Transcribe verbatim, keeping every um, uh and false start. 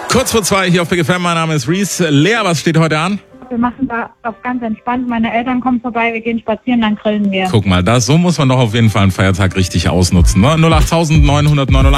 Kurz vor zwei hier auf Big F M, mein Name ist Reese. Lea, was steht heute an? Wir machen da auf ganz entspannt. Meine Eltern kommen vorbei, wir gehen spazieren, dann grillen wir. Guck mal, das, so muss man doch auf jeden Fall einen Feiertag richtig ausnutzen. Ne? null acht neun null null neun null